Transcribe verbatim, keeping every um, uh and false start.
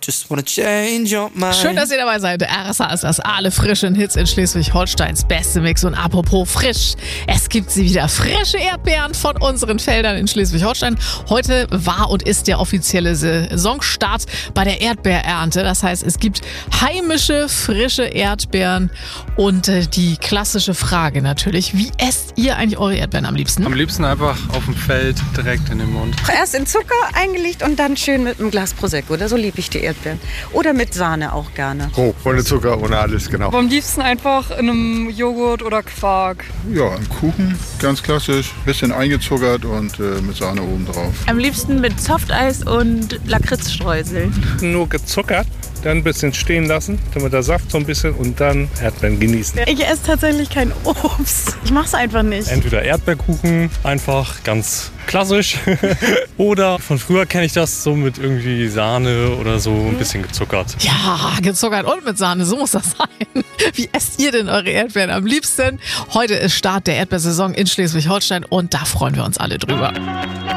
Just wanna change your mind. Schön, dass ihr dabei seid. R S H ist das. Alle frischen Hits in Schleswig-Holsteins beste Mix. Und apropos frisch, es gibt sie wieder. Frische Erdbeeren von unseren Feldern in Schleswig-Holstein. Heute war und ist der offizielle Saisonstart bei der Erdbeerernte. Das heißt, es gibt heimische, frische Erdbeeren. Und äh, die klassische Frage natürlich, wie esst ihr eigentlich eure Erdbeeren am liebsten? Am liebsten einfach auf dem Feld direkt in den Mund. Erst in Zucker eingelegt und dann schön mit einem Glas Prosecco. Oder so liebe ich die Erdbeeren. Oder mit Sahne auch gerne. Roh, ohne Zucker, ohne alles, genau. Aber am liebsten einfach in einem Joghurt oder Quark. Ja, ein Kuchen, ganz klassisch. Bisschen eingezuckert und äh, mit Sahne oben drauf. Am liebsten mit Softeis und Lakritzstreuseln. Nur gezuckert, dann ein bisschen stehen lassen, damit der Saft so ein bisschen und dann Erdbeeren genießen. Ich esse tatsächlich kein Obst. Ich mache es einfach nicht. Entweder Erdbeerkuchen, einfach ganz klassisch. Oder von früher kenne ich das so mit irgendwie Sahne oder so ein bisschen gezuckert. Ja, gezuckert und mit Sahne, so muss das sein. Wie esst ihr denn eure Erdbeeren am liebsten? Heute ist Start der Erdbeersaison in Schleswig-Holstein und da freuen wir uns alle drüber.